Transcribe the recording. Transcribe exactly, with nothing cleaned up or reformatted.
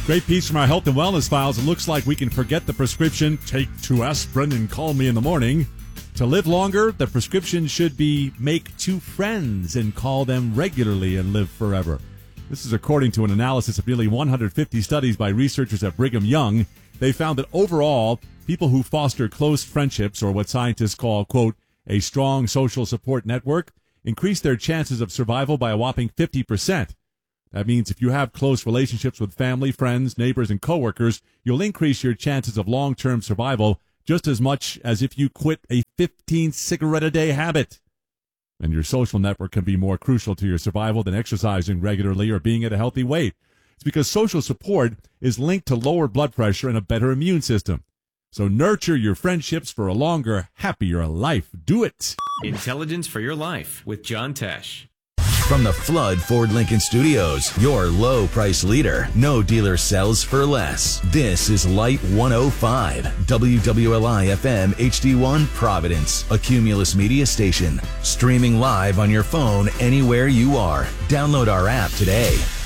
Great piece from our health and wellness files. It looks like we can forget the prescription, take two aspirin and call me in the morning. To live longer, the prescription should be make two friends and call them regularly and live forever. This is according to an analysis of nearly one hundred fifty studies by researchers at Brigham Young. They found that overall, people who foster close friendships, or what scientists call, quote, a strong social support network, increase their chances of survival by a whopping fifty percent. That means if you have close relationships with family, friends, neighbors, and coworkers, you'll increase your chances of long-term survival just as much as if you quit a fifteen cigarette a day habit. And your social network can be more crucial to your survival than exercising regularly or being at a healthy weight. It's because social support is linked to lower blood pressure and a better immune system. So nurture your friendships for a longer, happier life. Do it. Intelligence for Your Life with John Tesh. From the Flood Ford Lincoln Studios, your low price leader. No dealer sells for less. This is Light one oh five, W W L I F M H D one Providence, a Cumulus media station. Streaming live on your phone anywhere you are. Download our app today.